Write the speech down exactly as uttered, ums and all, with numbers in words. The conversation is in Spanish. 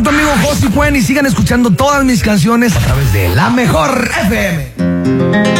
tu amigo Josi Cuen y sigan escuchando todas mis canciones a través de La Mejor F M.